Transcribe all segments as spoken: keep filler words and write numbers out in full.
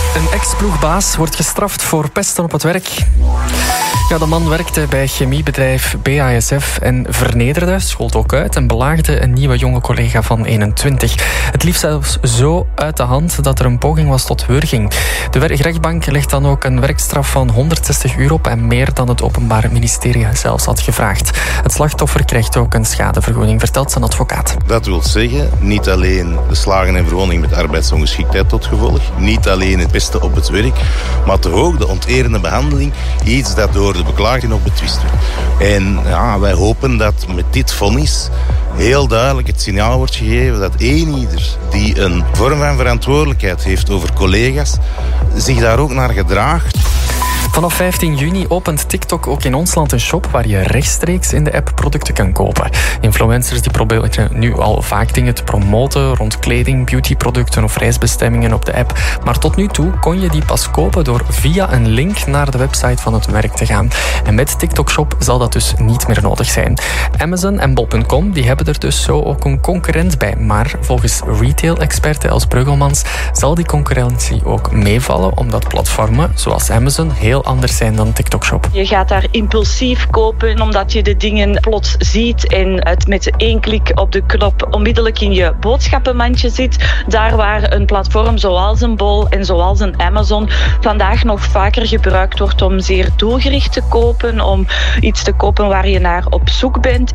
Een ex-ploegbaas wordt gestraft voor pesten op het werk. Ja, de man werkte bij chemiebedrijf B A S F en vernederde, schold ook uit en belaagde een nieuwe jonge collega van eenentwintig. Het liep zelfs zo uit de hand dat er een poging was tot wurging. De rechtbank legt dan ook een werkstraf van honderdzestig uur op en meer dan het Openbaar Ministerie zelfs had gevraagd. Het slachtoffer krijgt ook een schadevergoeding, vertelt zijn advocaat. Dat wil zeggen, niet alleen de slagen en verwonding met arbeidsongeschiktheid tot gevolg, niet alleen het pesten op het werk, maar toch ook de onterende behandeling, iets dat door de beklaagde nog betwist werd. En ja, wij hopen dat met dit vonnis heel duidelijk het signaal wordt gegeven dat eenieder die een vorm van verantwoordelijkheid heeft over collega's, zich daar ook naar gedraagt. Vanaf vijftien juni opent TikTok ook in ons land een shop waar je rechtstreeks in de app producten kan kopen. Influencers die proberen nu al vaak dingen te promoten rond kleding, beautyproducten of reisbestemmingen op de app. Maar tot nu toe kon je die pas kopen door via een link naar de website van het merk te gaan. En met TikTok Shop zal dat dus niet meer nodig zijn. Amazon en bol punt com die hebben er dus zo ook een concurrent bij. Maar volgens retail-expert Els Bruggelmans zal die concurrentie ook meevallen, omdat platformen zoals Amazon heel anders zijn dan TikTok Shop. Je gaat daar impulsief kopen omdat je de dingen plots ziet en het met één klik op de knop onmiddellijk in je boodschappenmandje zit. Daar waar een platform zoals een Bol en zoals een Amazon vandaag nog vaker gebruikt wordt om zeer doelgericht te kopen, om iets te kopen waar je naar op zoek bent.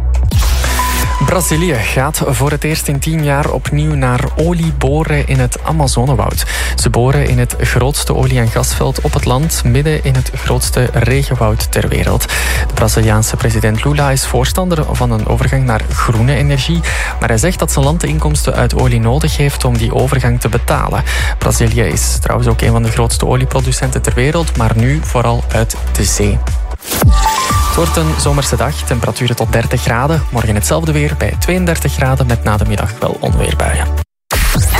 Brazilië gaat voor het eerst in tien jaar opnieuw naar olie boren in het Amazonewoud. Ze boren in het grootste olie- en gasveld op het land, midden in het grootste regenwoud ter wereld. De Braziliaanse president Lula is voorstander van een overgang naar groene energie, maar hij zegt dat zijn land de inkomsten uit olie nodig heeft om die overgang te betalen. Brazilië is trouwens ook een van de grootste olieproducenten ter wereld, maar nu vooral uit de zee. Het wordt een zomerse dag, temperaturen tot dertig graden. Morgen hetzelfde weer bij tweeëndertig graden met na de middag wel onweerbuien.